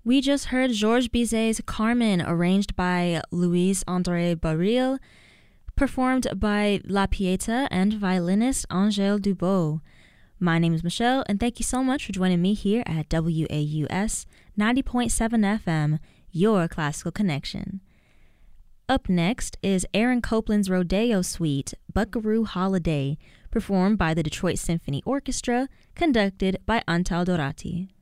We just heard Georges Bizet's Carmen, arranged by Louis-André Baril, performed by La Pieta and violinist Angèle Dubot. My name is Michelle, and thank you so much for joining me here at WAUS 90.7 FM, your classical connection. Up next is Aaron Copland's Rodeo Suite, Buckaroo Holiday, performed by the Detroit Symphony Orchestra, conducted by Antal Dorati.